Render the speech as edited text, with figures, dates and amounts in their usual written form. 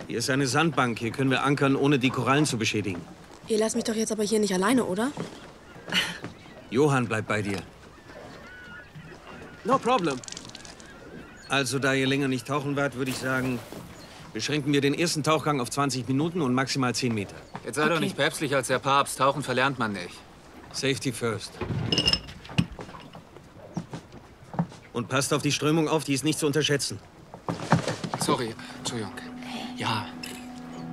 Hier ist eine Sandbank. Hier können wir ankern, ohne die Korallen zu beschädigen. Ihr lasst mich doch jetzt aber hier nicht alleine, oder? Johann bleibt bei dir. No problem. Also, da ihr länger nicht tauchen wart, würde ich sagen, beschränken wir den ersten Tauchgang auf 20 Minuten und maximal 10 Meter. Jetzt sei doch nicht päpstlich als der Papst. Tauchen verlernt man nicht. Safety first. Und passt auf die Strömung auf, die ist nicht zu unterschätzen. Sorry, Entschuldigung. Ja,